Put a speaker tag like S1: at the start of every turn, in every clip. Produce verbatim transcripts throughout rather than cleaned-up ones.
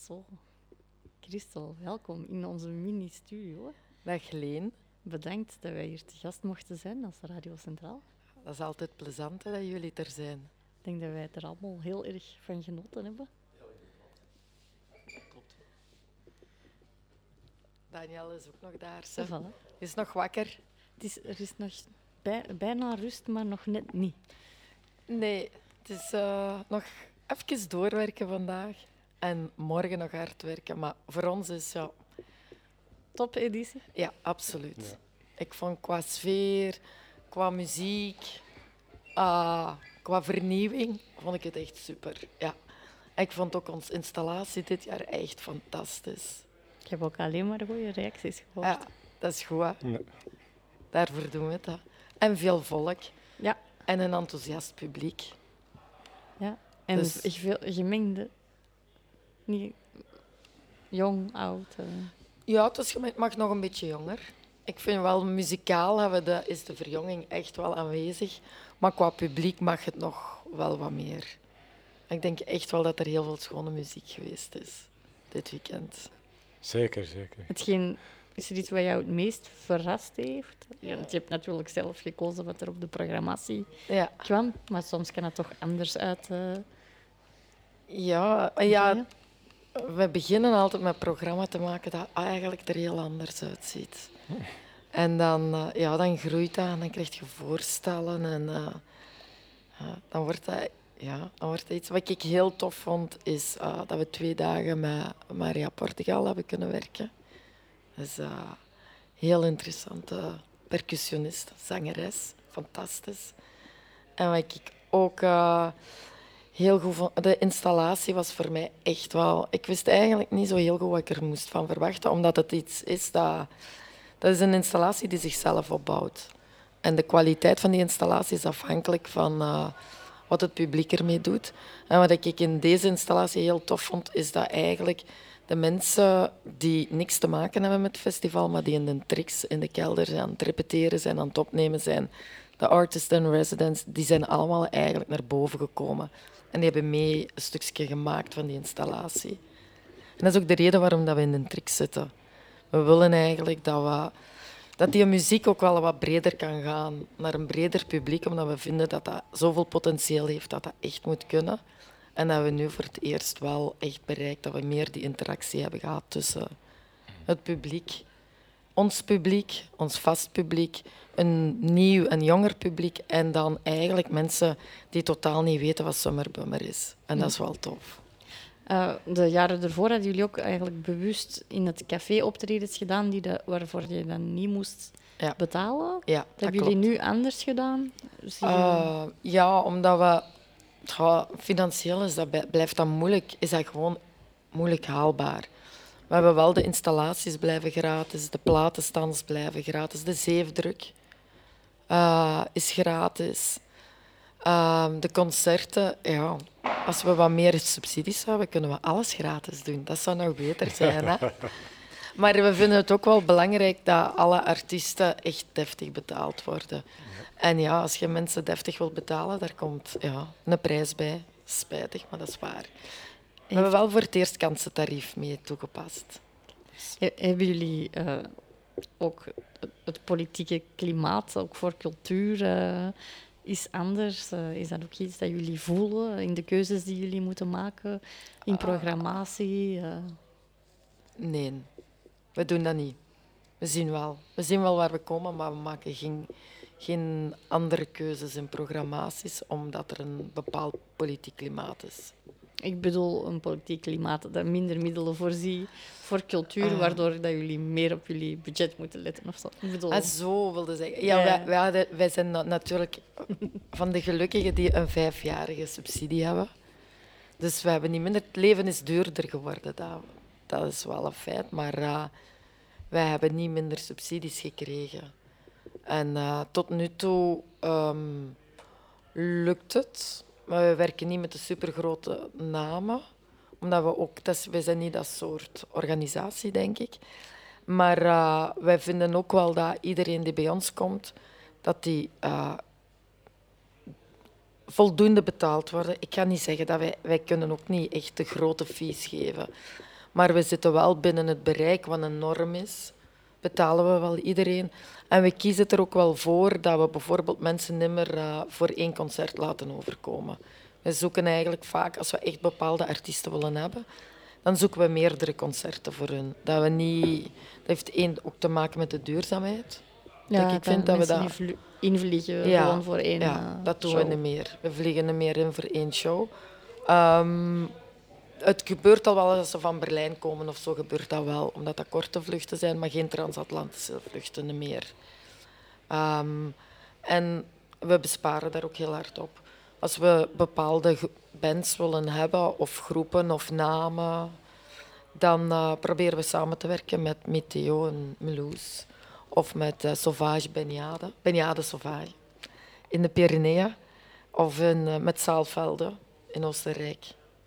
S1: Zo, Christel, welkom in onze mini-studio.
S2: Dag Leen.
S1: Bedankt dat wij hier te gast mochten zijn als Radio Centraal.
S2: Dat is altijd plezant hè, dat jullie er zijn.
S1: Ik denk dat wij er allemaal heel erg van genoten hebben.
S2: Klopt. Daniel is ook nog daar. Zo.
S1: Voilà.
S2: Is nog wakker?
S1: Het is, er is nog bij, bijna rust, maar nog net niet.
S2: Nee, het is uh, nog even doorwerken vandaag. En morgen nog hard werken. Maar voor ons is ja...
S1: Top editie?
S2: Ja, absoluut. Ja. Ik vond qua sfeer, qua muziek, uh, qua vernieuwing, vond ik het echt super. Ja. Ik vond ook onze installatie dit jaar echt fantastisch.
S1: Ik heb ook alleen maar goede reacties gehoord.
S2: Ja, dat is goed. Ja. Daarvoor doen we het. Hè. En veel volk.
S1: Ja.
S2: En een enthousiast publiek.
S1: Ja, en dus... veel gemengde. Niet jong, oud. Uh...
S2: Ja, het, is, het mag nog een beetje jonger. Ik vind wel, muzikaal hebben we de, is de verjonging echt wel aanwezig. Maar qua publiek mag het nog wel wat meer. Ik denk echt wel dat er heel veel schone muziek geweest is dit weekend.
S3: Zeker, zeker.
S1: Hetgeen, is er iets wat jou het meest verrast heeft? Ja, want je hebt natuurlijk zelf gekozen wat er op de programmatie
S2: ja.
S1: kwam. Maar soms kan het toch anders uit... Uh...
S2: Ja, ja, we beginnen altijd met een programma te maken dat eigenlijk er heel anders uitziet. En dan, uh, ja, dan groeit dat en dan krijg je voorstellen. En uh, uh, dan, wordt dat, ja, dan wordt dat iets. Wat ik heel tof vond, is uh, dat we twee dagen met Maria Portugal hebben kunnen werken. Dat is een uh, heel interessante percussionist, zangeres. Fantastisch. En wat ik ook... Uh, Heel goed vond. De installatie was voor mij echt wel... Ik wist eigenlijk niet zo heel goed wat ik er moest van verwachten, omdat het iets is dat... Dat is een installatie die zichzelf opbouwt. En de kwaliteit van die installatie is afhankelijk van uh, wat het publiek ermee doet. En wat ik in deze installatie heel tof vond, is dat eigenlijk de mensen die niks te maken hebben met het festival, maar die in de tricks in de kelder zijn aan het repeteren zijn, aan het opnemen zijn, de artists en residents, die zijn allemaal eigenlijk naar boven gekomen. En die hebben mee een stukje gemaakt van die installatie. En dat is ook de reden waarom dat we in de tricks zitten. We willen eigenlijk dat, we, dat die muziek ook wel wat breder kan gaan, naar een breder publiek, omdat we vinden dat dat zoveel potentieel heeft dat dat echt moet kunnen. En dat we nu voor het eerst wel echt bereikt dat we meer die interactie hebben gehad tussen het publiek, ons publiek, ons vast publiek, een nieuw en jonger publiek en dan eigenlijk mensen die totaal niet weten wat Summerbummer is. En dat is wel tof.
S1: Uh, de jaren ervoor hadden jullie ook eigenlijk bewust in het café optredens gedaan die de, waarvoor je dan niet moest ja. betalen.
S2: Ja,
S1: dat,
S2: dat
S1: hebben
S2: klopt.
S1: jullie nu anders gedaan?
S2: Uh, ja, omdat we... Ja, financieel is dat, blijft dat moeilijk. Is dat gewoon moeilijk haalbaar. We hebben wel de installaties blijven gratis, de platenstands blijven gratis, de zeefdruk uh, is gratis. Uh, de concerten, ja, als we wat meer subsidies hebben, kunnen we alles gratis doen. Dat zou nog beter zijn. Hè? Maar we vinden het ook wel belangrijk dat alle artiesten echt deftig betaald worden. En ja, als je mensen deftig wilt betalen, daar komt ja, een prijs bij. Spijtig, maar dat is waar. We hebben wel voor het eerst kansentarief mee toegepast.
S1: Hebben jullie uh, ook het politieke klimaat, ook voor cultuur, uh, is anders? Uh, is dat ook iets dat jullie voelen in de keuzes die jullie moeten maken, in programmatie? Uh?
S2: Nee, we doen dat niet. We zien wel. We zien wel waar we komen, maar we maken geen, geen andere keuzes in programmaties, omdat er een bepaald politiek klimaat is.
S1: Ik bedoel een politiek klimaat dat minder middelen voorziet voor cultuur, uh, waardoor dat jullie meer op jullie budget moeten letten. Of zo. Ik bedoel...
S2: ah, zo wilde zeggen. Ja, ja. Wij, wij, hadden, wij zijn natuurlijk van de gelukkigen die een vijfjarige subsidie hebben. Dus we hebben niet minder... Het leven is duurder geworden, dat, dat is wel een feit. Maar uh, wij hebben niet minder subsidies gekregen. En uh, tot nu toe um, lukt het. Maar we werken niet met de supergrote namen. Omdat we ook... Dat is, wij zijn niet dat soort organisatie, denk ik. Maar uh, wij vinden ook wel dat iedereen die bij ons komt, dat die uh, voldoende betaald worden. Ik kan niet zeggen dat wij... Wij kunnen ook niet echt de grote fees geven. Maar we zitten wel binnen het bereik wat een norm is. Betalen we wel iedereen. En we kiezen er ook wel voor dat we bijvoorbeeld mensen niet meer uh, voor één concert laten overkomen. We zoeken eigenlijk vaak, als we echt bepaalde artiesten willen hebben, dan zoeken we meerdere concerten voor hun. Dat, we niet, dat heeft één ook te maken met de duurzaamheid.
S1: Ja,
S2: dat ik vind dat we dat...
S1: niet vlu- invliegen
S2: ja,
S1: gewoon voor één
S2: Ja,
S1: uh,
S2: dat doen
S1: show.
S2: we niet meer. We vliegen niet meer in voor één show. Um, het gebeurt al wel als ze van Berlijn komen of zo, gebeurt dat wel. Omdat dat korte vluchten zijn, maar geen transatlantische vluchten meer. Um, en we besparen daar ook heel hard op. Als we bepaalde bands willen hebben, of groepen of namen, dan uh, proberen we samen te werken met Meteo en Melouse. Of met uh, Sauvage Beniade, Beniade Sauvage in de Pyreneeën. Of in, uh, met Saalvelde in Oostenrijk.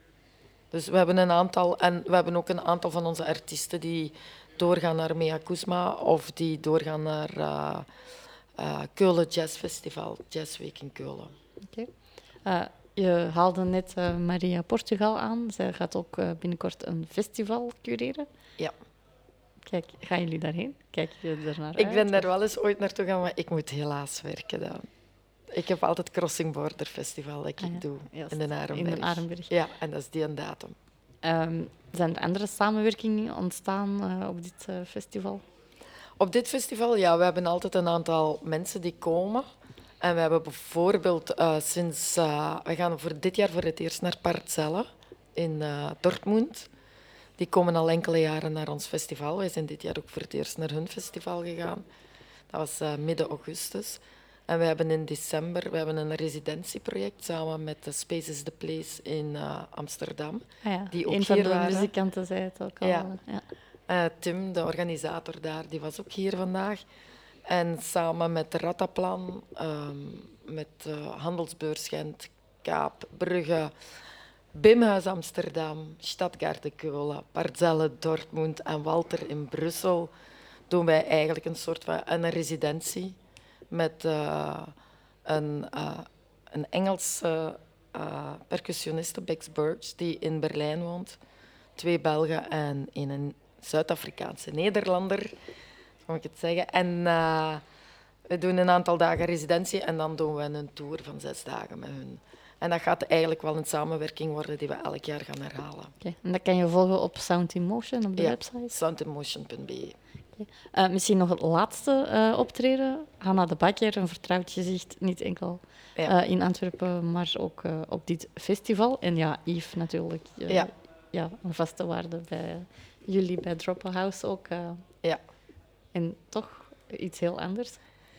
S2: Dus we hebben een aantal, en we hebben ook een aantal van onze artiesten die doorgaan naar Mea Kuzma of die doorgaan naar uh, uh, Keulen Jazz Festival, Jazz Week in Keulen.
S1: Okay. Uh, je haalde net uh, Maria Portugal aan. Zij gaat ook uh, binnenkort een festival cureren.
S2: Ja.
S1: Kijk, gaan jullie daarheen? Kijk je er naar
S2: Ik
S1: uit?
S2: ben daar wel eens ooit naartoe gaan, maar ik moet helaas werken dan. Ik heb altijd Crossing Border Festival dat ik
S1: ah, ja.
S2: doe
S1: Juist.
S2: in de Arenberg.
S1: In de Arenberg.
S2: Ja, en dat is die een datum.
S1: Um, zijn er andere samenwerkingen ontstaan uh, op dit uh, festival?
S2: Op dit festival, ja, we hebben altijd een aantal mensen die komen. En we hebben bijvoorbeeld uh, sinds... Uh, we gaan voor dit jaar voor het eerst naar Parzelle in uh, Dortmund. Die komen al enkele jaren naar ons festival. Wij zijn dit jaar ook voor het eerst naar hun festival gegaan. Dat was uh, midden augustus. En we hebben in december we hebben een residentieproject samen met The Space is the Place in uh, Amsterdam.
S1: Ah ja,
S2: die ook
S1: een van
S2: hier
S1: de
S2: waren.
S1: muzikanten zei het ook al.
S2: Ja.
S1: Ja.
S2: Uh, Tim, de organisator daar, die was ook hier vandaag. En samen met Rataplan, um, met uh, Handelsbeurs Gent, Kaap, Brugge, Bimhuis Amsterdam, Stadgarde Keulen, Parzelle Dortmund en Walter in Brussel doen wij eigenlijk een soort van een residentie met uh, een, uh, een Engelse uh, percussioniste, Bex Burge, die in Berlijn woont. Twee Belgen en een Zuid-Afrikaanse Nederlander, moet ik het zeggen. En uh, we doen een aantal dagen residentie en dan doen we een tour van zes dagen met hun. En dat gaat eigenlijk wel een samenwerking worden die we elk jaar gaan herhalen.
S1: Okay. En dat kan je volgen op Sound in Motion, op de
S2: ja,
S1: website?
S2: sound in motion punt b e.
S1: Okay. Uh, misschien nog het laatste uh, optreden. Hanna de Bakker, een vertrouwd gezicht, niet enkel ja. uh, in Antwerpen, maar ook uh, op dit festival. En ja, Yves natuurlijk. Uh,
S2: ja.
S1: ja, een vaste waarde bij jullie, bij Dropper House ook. Uh.
S2: Ja.
S1: En toch iets heel anders.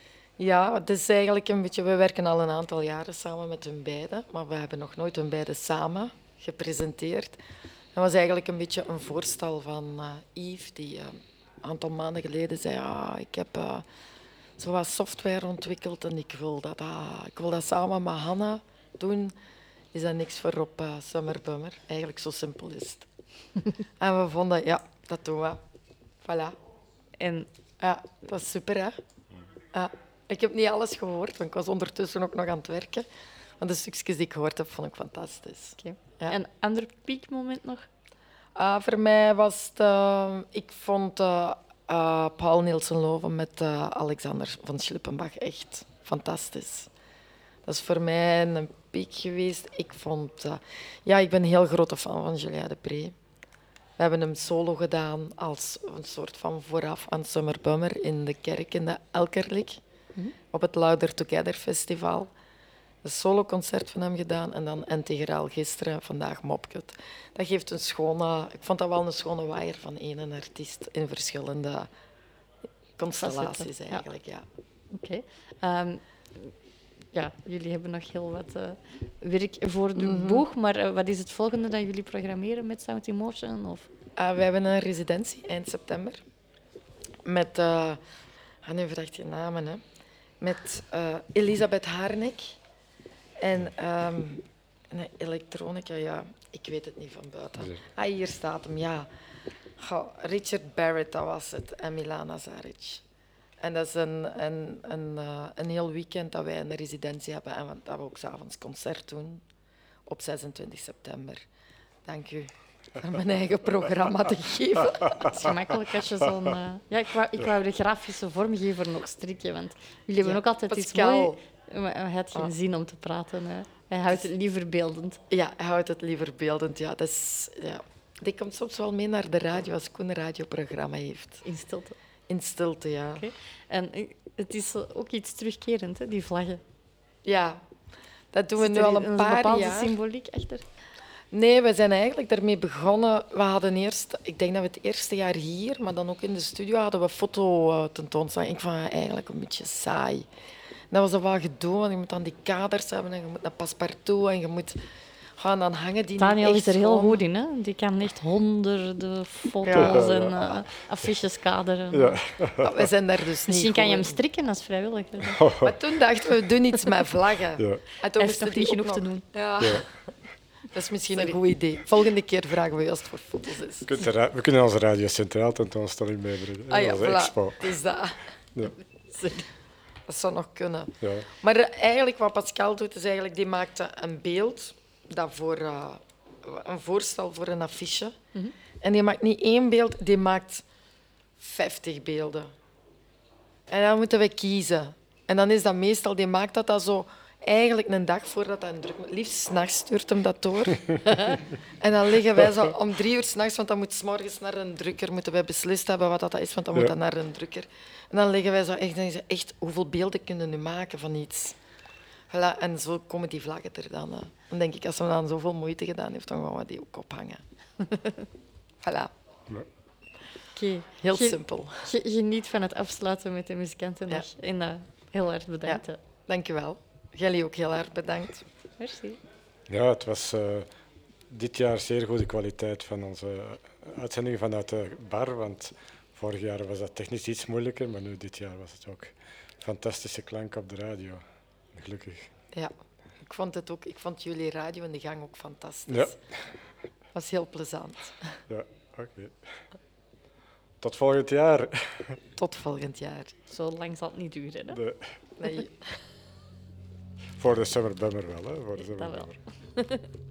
S2: Ja, het is eigenlijk een beetje... We werken al een aantal jaren samen met hun beiden, maar we hebben nog nooit hun beiden samen gepresenteerd. Dat was eigenlijk een beetje een voorstel van uh, Yves, die uh, een aantal maanden geleden zei, ah, ik heb uh, zo wat software ontwikkeld en ik wil dat, ah, ik wil dat samen met Hanna doen. Is dat niks voor op uh, Summer Bummer? Eigenlijk zo simpel is het. En we vonden, ja, dat doen we. Voilà.
S1: En
S2: ja, dat is super, hè? Ja. Ik heb niet alles gehoord, want ik was ondertussen ook nog aan het werken. Maar de stukjes die ik gehoord heb, vond ik fantastisch.
S1: Okay.
S2: Ja.
S1: Een ander piekmoment nog?
S2: Uh, voor mij was het... Uh, ik vond uh, uh, Paul Nielsen-Loven met uh, Alexander van Schlippenbach echt fantastisch. Dat is voor mij een piek geweest. Ik vond... Uh, ja, ik ben een heel grote fan van Julia Depree. We hebben hem solo gedaan als een soort van vooraf aan Summer Bummer in de kerk in de Elkerlijk. Mm-hmm. Op het Louder Together Festival. Een soloconcert van hem gedaan en dan integraal gisteren, vandaag Mopkut. Dat geeft een schone... Ik vond dat wel een schone waaier van één artiest in verschillende constellaties eigenlijk, ja. ja.
S1: Oké. Okay. Um, ja, jullie hebben nog heel wat uh, werk voor de mm-hmm. boeg, maar uh, wat is het volgende dat jullie programmeren met Sound in Motion? Of?
S2: Uh, we hebben een residentie eind september met... Uh, ah, nu verdacht je namen, hè. Met uh, Elisabeth Haarnek en um, een elektronica, ja, ik weet het niet van buiten. Ah, hier staat hem, ja. Goh, Richard Barrett, dat was het, en Milana Zaric. En dat is een, een, een, uh, een heel weekend dat wij een residentie hebben en dat we ook 's avonds concert doen op zesentwintig september. Dank u. van mijn eigen programma te geven.
S1: Het is gemakkelijk als je zo'n... Uh... Ja, ik wou, ik wou de grafische vormgever nog strikken, want jullie hebben
S2: Ja,
S1: ook altijd
S2: Pascal.
S1: iets moois... Maar hij had geen
S2: Ah.
S1: zin om te praten. Hè. Hij houdt het liever beeldend.
S2: Ja, hij houdt het liever beeldend. Ja, dat is, ja. Die komt soms wel mee naar de radio als Koen een radioprogramma heeft.
S1: In stilte.
S2: In stilte, ja.
S1: Okay. En uh, het is uh, ook iets terugkerend, hè, die vlaggen.
S2: Ja, dat doen we
S1: Zit
S2: nu
S1: er
S2: al
S1: een
S2: een paar
S1: bepaalde
S2: jaar.
S1: symboliek achter?
S2: Nee, we zijn eigenlijk daarmee begonnen. We hadden eerst, ik denk dat we het eerste jaar hier, maar dan ook in de studio, hadden we fototentoonstelling. Ik vond het eigenlijk een beetje saai. Dat was dan wel gedoe, want je moet dan die kaders hebben en je moet naar Passepartout en je moet gaan dan hangen die
S1: Daniel
S2: niet
S1: is
S2: echt
S1: er heel
S2: gewoon-
S1: goed in, hè? Die kan echt honderden foto's
S2: Ja.
S1: en uh, affiches kaderen.
S3: Ja.
S2: Maar we zijn daar dus
S1: Misschien
S2: niet
S1: kan je hem
S2: goed in.
S1: strikken als vrijwilliger.
S2: Maar toen dachten we, we doen iets met vlaggen.
S3: Ja.
S2: En toen
S1: Hij heeft
S2: moesten
S1: nog
S2: die
S1: niet
S2: ook
S1: genoeg te
S2: nog-
S1: doen.
S2: Ja.
S3: Ja.
S2: Dat is misschien een goed idee. Volgende keer vragen we je als het voor foto's is.
S3: Je kunt de ra- we kunnen onze Radio Centraal tentoonstelling meebrengen.
S2: Ah ja,
S3: Onze
S2: voilà.
S3: expo.
S2: Het is dat.
S3: Ja.
S2: Dat zou nog kunnen.
S3: Ja.
S2: Maar eh, eigenlijk wat Pascal doet, is eigenlijk die maakt een beeld dat voor eh, een voorstel voor een affiche.
S1: Mhm.
S2: En die maakt niet één beeld, die maakt vijftig beelden. En dan moeten we kiezen. En dan is dat meestal, die maakt dat, dat zo eigenlijk een dag voordat dat een druk moet. Liefst 's nachts stuurt hem dat door. En dan liggen wij zo om drie uur 's nachts, want dan moet 's morgens naar een drukker, moeten wij beslist hebben wat dat is, want dan moet
S3: Ja.
S2: dat naar een drukker. En dan liggen wij zo echt en zeggen ze, echt, hoeveel beelden kunnen we nu maken van iets? Voilà, en zo komen die vlaggen er dan. Hè. Dan denk ik, als ze dan zoveel moeite gedaan heeft, dan gaan we die ook ophangen. Voilà,
S1: Okay.
S2: heel
S1: Ge-
S2: simpel.
S1: ge- Geniet van het afsluiten met de muzikantendag. En uh, heel erg bedankt.
S2: Ja.
S1: hè.
S2: Dank je wel. Jullie ook heel erg bedankt.
S1: Merci.
S3: Ja, het was uh, dit jaar zeer goede kwaliteit van onze uitzendingen vanuit de bar, want vorig jaar was dat technisch iets moeilijker, maar nu dit jaar was het ook fantastische klank op de radio. Gelukkig.
S2: Ja, ik vond het ook. Ik vond jullie radio in de gang ook fantastisch.
S3: Ja.
S2: Het was heel plezant.
S3: Ja, oké. Tot volgend jaar.
S2: Tot volgend jaar.
S1: Zo lang zal het niet duren. Hè?
S3: De,
S2: Nee.
S3: voor de Summer Bummer wel, hè? Voor de Summer
S1: Dat wel.
S3: Bummer.